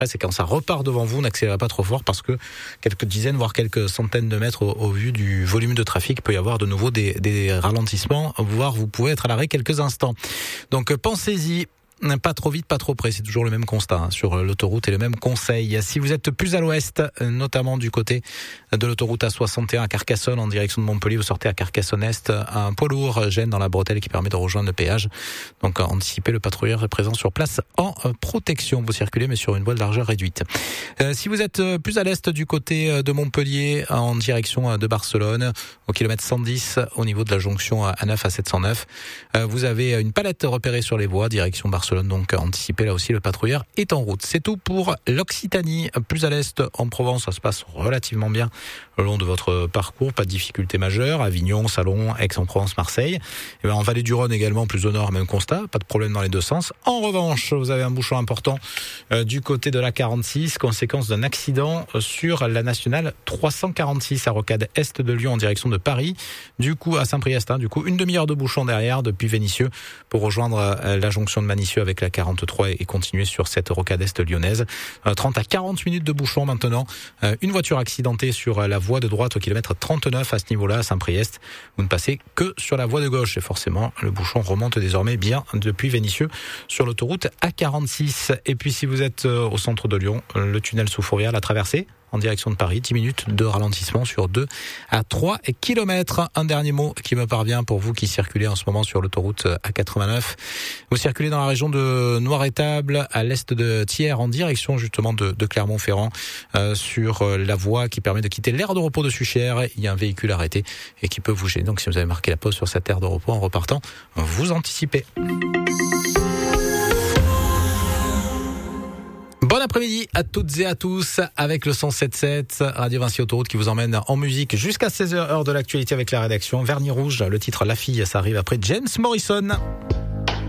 C'est quand ça repart devant vous, n'accélérez pas trop fort parce que quelques dizaines, voire quelques centaines de mètres au vu du volume de trafic, il peut y avoir de nouveau des ralentissements, voire vous pouvez être à l'arrêt quelques instants. Donc pensez-y. Pas trop vite, pas trop près, c'est toujours le même constat sur l'autoroute et le même conseil. Si vous êtes plus à l'ouest, notamment du côté de l'autoroute A61 à Carcassonne en direction de Montpellier, vous sortez à Carcassonne-Est, un poids lourd gêne dans la bretelle qui permet de rejoindre le péage. Donc anticipez, le patrouilleur est présent sur place en protection. Vous circulez mais sur une voie de largeur réduite. Si vous êtes plus à l'est du côté de Montpellier en direction de Barcelone, au kilomètre 110 au niveau de la jonction A9 à 709, vous avez une palette repérée sur les voies direction Barcelone. Donc anticipez, là aussi le patrouilleur est en route. C'est tout pour l'Occitanie. Plus à l'est en Provence, ça se passe relativement bien le long de votre parcours, pas de difficulté majeure. Avignon, Salon, Aix-en-Provence, Marseille. Et en Vallée du Rhône également, plus au nord, même constat, pas de problème dans les deux sens. En revanche, vous avez un bouchon important du côté de la 46, conséquence d'un accident sur la nationale 346 à rocade est de Lyon en direction de Paris. Du coup à Saint-Priest, du coup une demi-heure de bouchon derrière depuis Vénissieux pour rejoindre la jonction de Manicieux avec la 43 et continuer sur cette rocade est lyonnaise. 30 à 40 minutes de bouchon maintenant. Une voiture accidentée sur la voie de droite au kilomètre 39 à ce niveau-là à Saint-Priest. Vous ne passez que sur la voie de gauche et forcément le bouchon remonte désormais bien depuis Vénissieux sur l'autoroute A46. Et puis si vous êtes au centre de Lyon, le tunnel sous Fourvière, la traversée en direction de Paris, 10 minutes de ralentissement sur 2 à 3 kilomètres. Un dernier mot qui me parvient pour vous qui circulez en ce moment sur l'autoroute A89. Vous circulez dans la région de Noiretable, à l'est de Thiers, en direction justement de Clermont-Ferrand, sur la voie qui permet de quitter l'aire de repos de Suchères. Il y a un véhicule arrêté et qui peut vous gêner. Donc si vous avez marqué la pause sur cette aire de repos en repartant, vous anticipez. Bon après-midi à toutes et à tous avec le 107.7 Radio Vinci Autoroute qui vous emmène en musique jusqu'à 16h, heure de l'actualité avec la rédaction. Vernis rouge, le titre La Fille, ça arrive après James Morrison.